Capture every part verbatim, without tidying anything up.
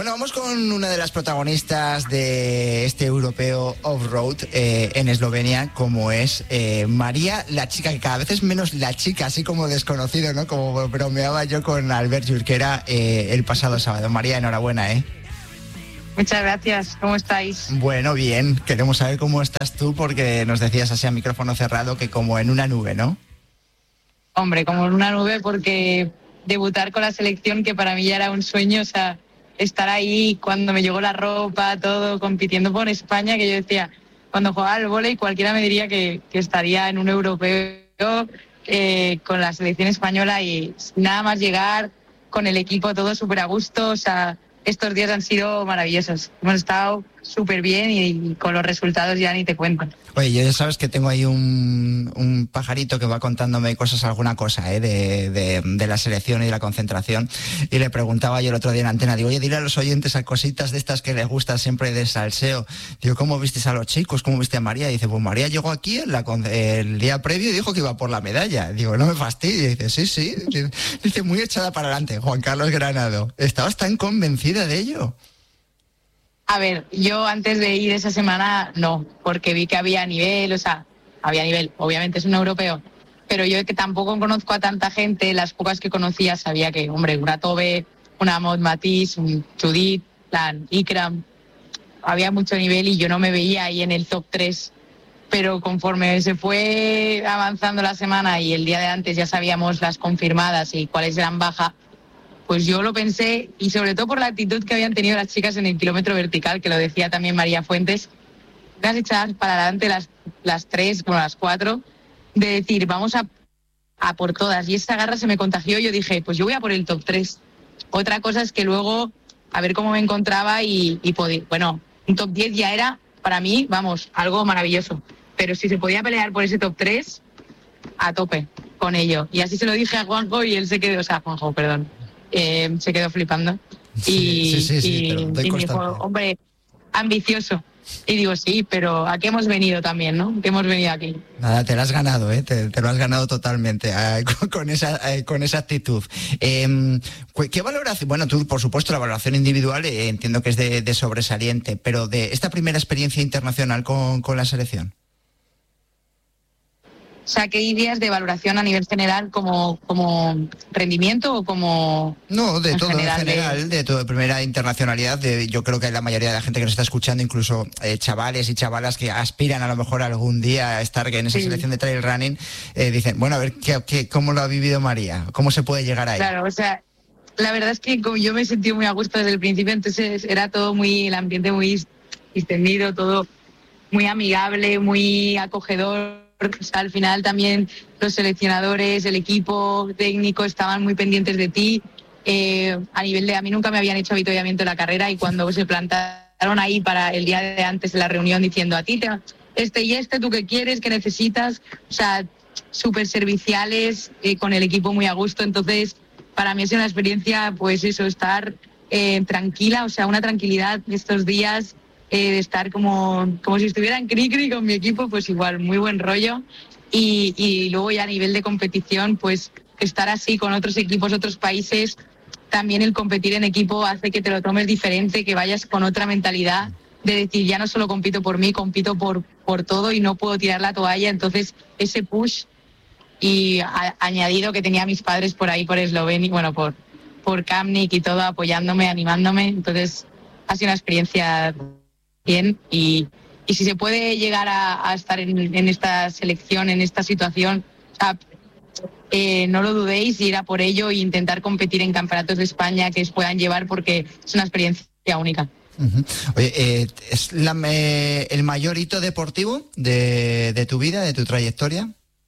Bueno, vamos con una de las protagonistas de este europeo off-road eh, en Eslovenia, como es eh, María, la chica, que cada vez es menos la chica, así como desconocido, ¿no? Como bromeaba yo con Albert Jurquera eh, el pasado sábado. María, enhorabuena, ¿eh? Muchas gracias, ¿cómo estáis? Bueno, bien, queremos saber cómo estás tú, porque nos decías así a micrófono cerrado que como en una nube, ¿no? Hombre, como en una nube, porque debutar con la selección, que para mí ya era un sueño, o sea, estar ahí cuando me llegó la ropa, todo, compitiendo por España, que yo decía, cuando jugaba al vóley cualquiera me diría que, que estaría en un europeo eh, con la selección española, y nada más llegar con el equipo todo súper a gusto, o sea, estos días han sido maravillosos, hemos estado súper bien y, y con los resultados ya ni te cuento. Oye, yo ya sabes que tengo ahí un, un pajarito que va contándome cosas, alguna cosa, ¿eh? de, de, de la selección y de la concentración, y le preguntaba yo el otro día en antena, digo, oye, dile a los oyentes a cositas de estas que les gustan siempre de salseo. Digo, ¿cómo vistes a los chicos? ¿Cómo viste a María? Y dice, pues María llegó aquí en la, el día previo y dijo que iba por la medalla. Digo, no me fastidies. Y dice, sí, sí. Dice, muy echada para adelante, Juan Carlos Granado. ¿Estabas tan convencida de ello? A ver, yo antes de ir esa semana no, porque vi que había nivel, o sea, había nivel, obviamente es un europeo, pero yo que tampoco conozco a tanta gente, las pocas que conocía sabía que, hombre, una Tobe, una Maud Matisse, un Judith, plan Ikram, había mucho nivel y yo no me veía ahí en el top tres, pero conforme se fue avanzando la semana y el día de antes ya sabíamos las confirmadas y cuáles eran bajas, pues yo lo pensé, y sobre todo por la actitud que habían tenido las chicas en el kilómetro vertical, que lo decía también María Fuentes, unas echadas para adelante las, las tres, bueno, las cuatro, de decir, vamos a, a por todas. Y esa garra se me contagió y yo dije, pues yo voy a por el top tres. Otra cosa es que luego, a ver cómo me encontraba y, y podía, bueno, un top diez ya era, para mí, vamos, algo maravilloso. Pero si se podía pelear por ese top tres, a tope con ello. Y así se lo dije a Juanjo y él se quedó, o sea, Juanjo, perdón. Eh, se quedó flipando y, sí, sí, sí, y, sí, y me dijo, hombre, ambicioso. Y digo, sí, pero ¿a qué hemos venido también, no? ¿Qué hemos venido aquí? Nada, te lo has ganado, ¿eh? Te, te lo has ganado totalmente eh, con, con, esa, eh, con esa actitud. Eh, ¿Qué valoración? Bueno, tú, por supuesto, la valoración individual eh, entiendo que es de, de sobresaliente, pero de esta primera experiencia internacional con, con la selección. O sea, ¿qué dirías de valoración a nivel general como, como rendimiento o como...? No, de en todo general, en general, de, de todo, de primera internacionalidad. De, yo creo que la mayoría de la gente que nos está escuchando, incluso eh, chavales y chavalas que aspiran a lo mejor algún día a estar en esa sí. selección de trail running, eh, dicen, bueno, a ver, ¿qué, qué, ¿cómo lo ha vivido María? ¿Cómo se puede llegar ahí? Claro, o sea, la verdad es que como yo me he sentido muy a gusto desde el principio, entonces era todo muy, el ambiente muy extendido, todo muy amigable, muy acogedor. O sea, al final también los seleccionadores, el equipo técnico estaban muy pendientes de ti. Eh, a nivel de, a mí nunca me habían hecho avituallamiento en la carrera y cuando se plantaron ahí para el día de antes de la reunión diciendo a ti, te, este y este, ¿tú qué quieres? ¿Qué necesitas? O sea, súper serviciales, eh, con el equipo muy a gusto. Entonces, para mí es una experiencia, pues eso, estar eh, tranquila, o sea, una tranquilidad estos días. Eh, de estar como, como si estuviera en Cricri con mi equipo, pues igual, muy buen rollo. Y, y luego ya a nivel de competición, pues estar así con otros equipos, otros países, también el competir en equipo hace que te lo tomes diferente, que vayas con otra mentalidad de decir, ya no solo compito por mí, compito por, por todo y no puedo tirar la toalla. Entonces, ese push, y a, añadido que tenía a mis padres por ahí, por Eslovenia, bueno, por, por Kamnik y todo, apoyándome, animándome. Entonces, ha sido una experiencia bien, y, y si se puede llegar a, a estar en, en esta selección, en esta situación, o sea, eh, no lo dudéis, ir a por ello e intentar competir en campeonatos de España que os puedan llevar, porque es una experiencia única. Uh-huh. Oye, eh, ¿es la, eh, el mayor hito deportivo de, de tu vida, de tu trayectoria?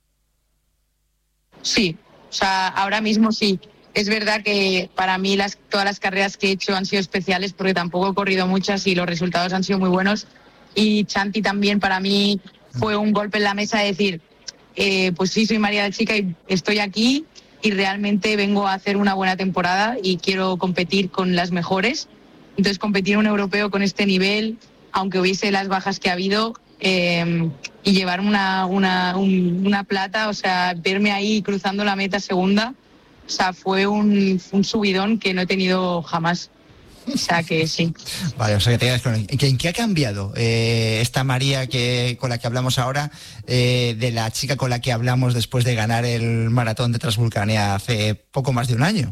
Sí, o sea, ahora mismo sí. Es verdad que para mí las, todas las carreras que he hecho han sido especiales porque tampoco he corrido muchas y los resultados han sido muy buenos. Y Chanti también para mí fue un golpe en la mesa de decir, eh, pues sí, soy María la Chica y estoy aquí y realmente vengo a hacer una buena temporada y quiero competir con las mejores. Entonces, competir en un europeo con este nivel, aunque hubiese las bajas que ha habido, eh, y llevar una, una, un, una plata, o sea, verme ahí cruzando la meta segunda, o sea, fue un, un subidón que no he tenido jamás. O sea que sí. Vale, o sea que te quedas con él. ¿En qué ha cambiado eh, esta María que con la que hablamos ahora eh, de la chica con la que hablamos después de ganar el maratón de Transvulcania hace poco más de un año?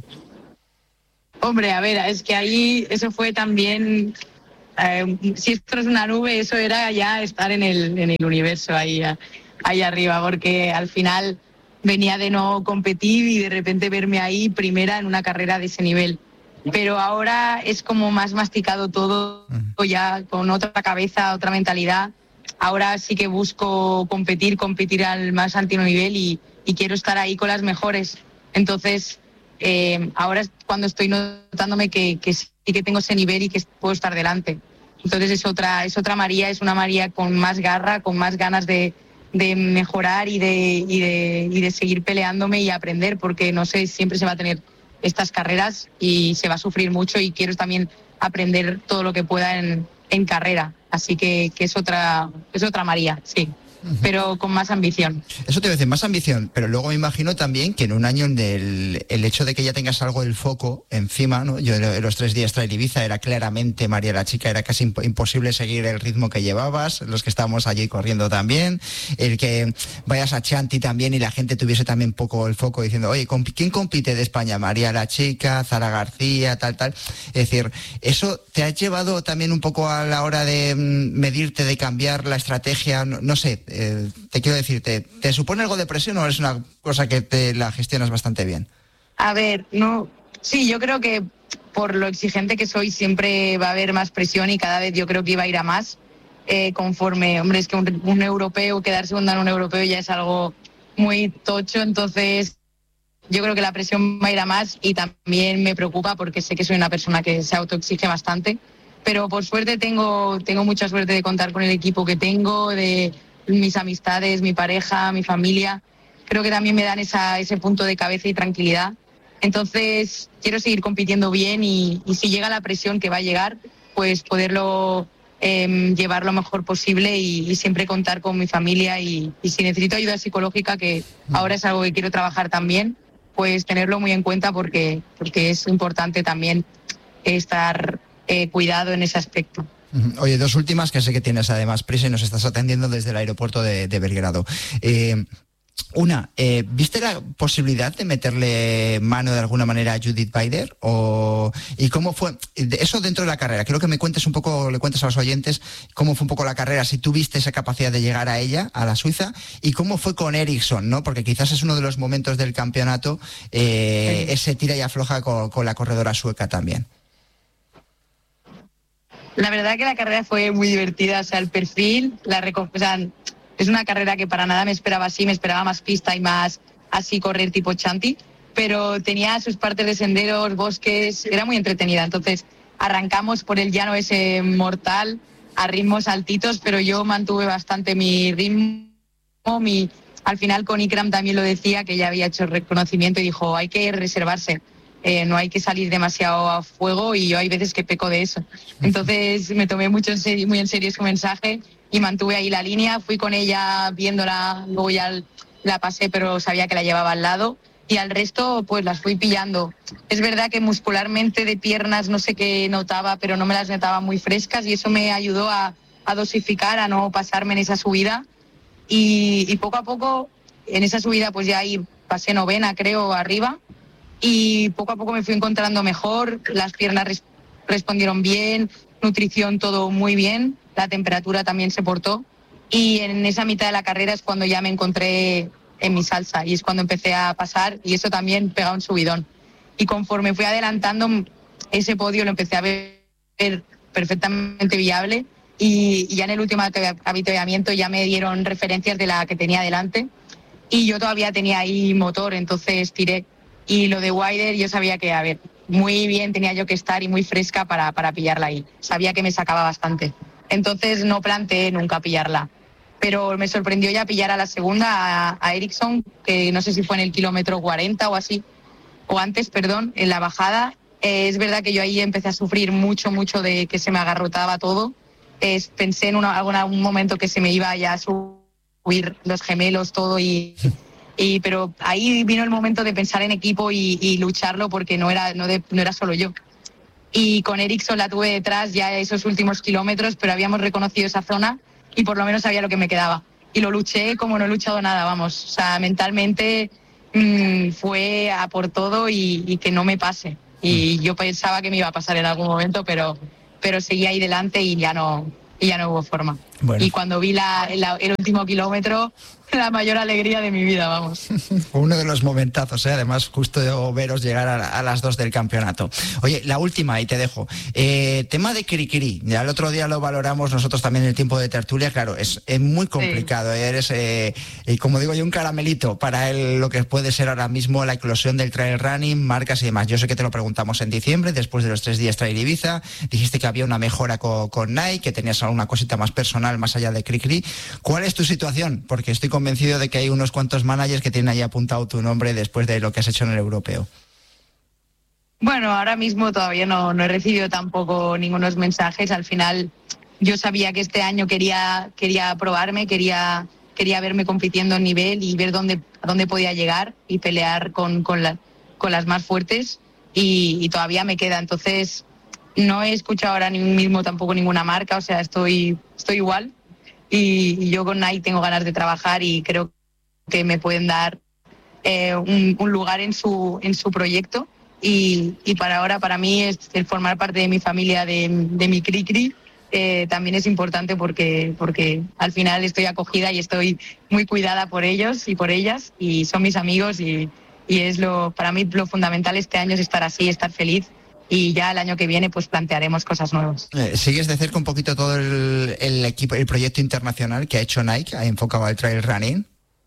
Hombre, a ver, es que ahí eso fue también... Eh, si esto es una nube, eso era ya estar en el, en el universo ahí, ahí arriba, porque al final venía de no competir y de repente verme ahí primera en una carrera de ese nivel. Pero ahora es como más masticado todo, ya con otra cabeza, otra mentalidad. Ahora sí que busco competir, competir al más alto nivel y, y quiero estar ahí con las mejores. Entonces, eh, ahora es cuando estoy notándome que, que sí que tengo ese nivel y que puedo estar delante. Entonces es otra, es otra María, es una María con más garra, con más ganas de, de mejorar y de, y, de, y de seguir peleándome y aprender, porque no sé, siempre se va a tener estas carreras y se va a sufrir mucho y quiero también aprender todo lo que pueda en, en carrera. Así que, que es otra, es otra María, sí. Pero con más ambición. Eso te voy a decir, más ambición, pero luego me imagino también que en un año del el hecho de que ya tengas algo del foco encima, ¿no? Yo en los tres días Trail Ibiza era claramente María la chica, era casi imp- imposible seguir el ritmo que llevabas, los que estábamos allí corriendo también, el que vayas a Chanti también y la gente tuviese también poco el foco diciendo, oye, ¿quién compite de España? María la chica, Zara García, tal, tal. Es decir, ¿eso te ha llevado también un poco a la hora de mm, medirte, de cambiar la estrategia? No, no sé, Eh, te quiero decir, ¿te, ¿te supone algo de presión o es una cosa que te la gestionas bastante bien? A ver, no, sí, yo creo que por lo exigente que soy siempre va a haber más presión y cada vez yo creo que iba a ir a más eh, conforme, hombre, es que un, un europeo, quedar segunda en un europeo ya es algo muy tocho, entonces yo creo que la presión va a ir a más y también me preocupa porque sé que soy una persona que se autoexige bastante, pero por suerte tengo, tengo mucha suerte de contar con el equipo que tengo, de mis amistades, mi pareja, mi familia, creo que también me dan esa, ese punto de cabeza y tranquilidad. Entonces quiero seguir compitiendo bien y, y si llega la presión que va a llegar, pues poderlo eh, llevar lo mejor posible y, y siempre contar con mi familia y, y si necesito ayuda psicológica, que ahora es algo que quiero trabajar también, pues tenerlo muy en cuenta porque, porque es importante también estar eh, cuidado en ese aspecto. Oye, dos últimas que sé que tienes además prisa y nos estás atendiendo desde el aeropuerto de, de Belgrado. Eh, una, eh, ¿viste la posibilidad de meterle mano de alguna manera a Judith Beider? O, ¿y cómo fue eso dentro de la carrera? Quiero que me cuentes un poco, le cuentes a los oyentes cómo fue un poco la carrera, si tuviste esa capacidad de llegar a ella, a la suiza, y cómo fue con Ericsson, ¿no? Porque quizás es uno de los momentos del campeonato, eh, sí. ese tira y afloja con, con la corredora sueca también. La verdad que la carrera fue muy divertida, o sea, el perfil, la reco- o sea, es una carrera que para nada me esperaba así, me esperaba más pista y más así correr tipo Chanti, pero tenía sus partes de senderos, bosques, era muy entretenida. Entonces arrancamos por el llano ese mortal a ritmos altitos, pero yo mantuve bastante mi ritmo, mi... al final con Ikram también lo decía, que ya había hecho el reconocimiento y dijo, hay que reservarse. Eh, no hay que salir demasiado a fuego y yo hay veces que peco de eso. Entonces me tomé mucho en serio, muy en serio su mensaje y mantuve ahí la línea, fui con ella viéndola, luego ya la pasé pero sabía que la llevaba al lado y al resto pues las fui pillando. Es verdad que muscularmente de piernas no sé qué notaba, pero no me las notaba muy frescas y eso me ayudó a, a dosificar, a no pasarme en esa subida y, y poco a poco en esa subida pues ya ahí pasé novena creo arriba. Y poco a poco me fui encontrando mejor, las piernas res- respondieron bien, nutrición todo muy bien, la temperatura también se portó y en esa mitad de la carrera es cuando ya me encontré en mi salsa y es cuando empecé a pasar y eso también pega un subidón. Y conforme fui adelantando, ese podio lo empecé a ver perfectamente viable y, y ya en el último avituallamiento ya me dieron referencias de la que tenía delante y yo todavía tenía ahí motor, entonces tiré. Y lo de Wider yo sabía que, a ver, muy bien tenía yo que estar y muy fresca para, para pillarla ahí. Sabía que me sacaba bastante. Entonces no planteé nunca pillarla. Pero me sorprendió ya pillar a la segunda, a, a Ericsson, que no sé si fue en el kilómetro cuarenta o así, o antes, perdón, en la bajada. Eh, es verdad que yo ahí empecé a sufrir mucho, mucho de que se me agarrotaba todo. Eh, pensé en una, algún momento que se me iba ya a subir los gemelos, todo y... Y, pero ahí vino el momento de pensar en equipo y, y lucharlo porque no era, no, de, no era solo yo. y con Ericsson la tuve detrás ya esos últimos kilómetros, pero habíamos reconocido esa zona y por lo menos sabía lo que me quedaba. Y lo luché como no he luchado nada, vamos. O sea, mentalmente mmm, fue a por todo y, y que no me pase. Y yo pensaba que me iba a pasar en algún momento, pero, pero seguí ahí delante y ya no, y ya no hubo forma. Bueno. Y cuando vi la, la, el último kilómetro, la mayor alegría de mi vida, vamos. Fue uno de los momentazos, ¿eh? Además, justo veros llegar a, a las dos del campeonato. Oye, la última, y te dejo. Eh, tema de Cricri. Ya el otro día lo valoramos nosotros también en el tiempo de tertulia. Claro, es, es muy complicado. Sí. Eres, eh, y como digo yo, un caramelito para el, lo que puede ser ahora mismo la eclosión del trail running, marcas y demás. Yo sé que te lo preguntamos en diciembre, después de los tres días Trail Ibiza. Dijiste que había una mejora con, con Nike, que tenías alguna cosita más personal más allá de Cricri. ¿Cuál es tu situación? Porque estoy convencido de que hay unos cuantos managers que tienen ahí apuntado tu nombre después de lo que has hecho en el europeo. Bueno, ahora mismo todavía no, no he recibido tampoco ningunos mensajes. Al final yo sabía que este año quería, quería probarme, quería, quería verme compitiendo en nivel y ver dónde, a dónde podía llegar y pelear con, con, la, con las más fuertes y, y todavía me queda. Entonces no he escuchado ahora mismo tampoco ninguna marca, o sea, estoy, estoy igual. Y yo con Nike tengo ganas de trabajar y creo que me pueden dar eh, un, un lugar en su, en su proyecto. Y, y para ahora, para mí, es el formar parte de mi familia, de, de mi Cricri, eh, también es importante porque, porque al final estoy acogida y estoy muy cuidada por ellos y por ellas. Y son mis amigos y, y es lo, para mí lo fundamental este año es estar así, estar feliz. Y ya el año que viene pues plantearemos cosas nuevas. Eh, ¿Sigues de cerca un poquito todo el, el equipo, el proyecto internacional que ha hecho Nike, ha enfocado al trail running?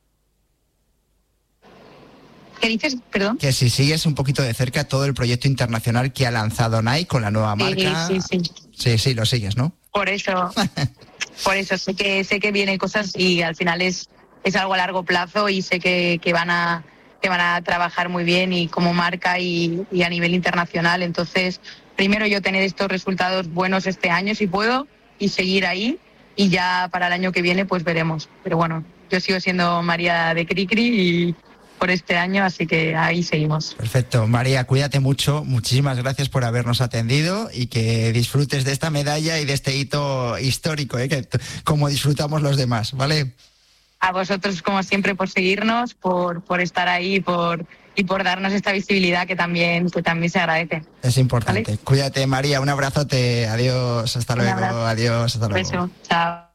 ¿Qué dices? Perdón. Que si sigues un poquito de cerca todo el proyecto internacional que ha lanzado Nike con la nueva marca. Sí, sí, sí. Sí, sí, lo sigues, ¿no? Por eso, por eso sé que sé que vienen cosas y al final es, es algo a largo plazo y sé que, que van a que van a trabajar muy bien y como marca y, y a nivel internacional. Entonces, primero yo tener estos resultados buenos este año si puedo y seguir ahí y ya para el año que viene pues veremos. Pero bueno, yo sigo siendo María de Cricri y por este año, así que ahí seguimos. Perfecto. María, cuídate mucho. Muchísimas gracias por habernos atendido y que disfrutes de esta medalla y de este hito histórico, ¿eh? Que, como disfrutamos los demás, ¿vale? A vosotros, como siempre, por seguirnos, por, por estar ahí por, y por darnos esta visibilidad que también, que también se agradece. Es importante. ¿Vale? Cuídate, María. Un abrazote. Adiós. Hasta un luego. Abrazo. Adiós. Hasta luego. Beso. Chao.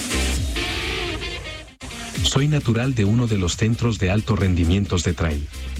Soy natural de uno de los centros de alto rendimientos de trail.